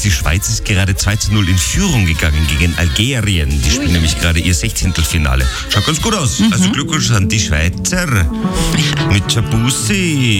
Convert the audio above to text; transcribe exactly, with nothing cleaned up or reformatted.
die Schweiz ist gerade zwei zu null in Führung gegangen gegen Algerien. Die spielen nämlich gerade ihr Sechzehntelfinale. Schaut ganz gut aus. Also Glückwunsch an die Schweizer mit Jabussi.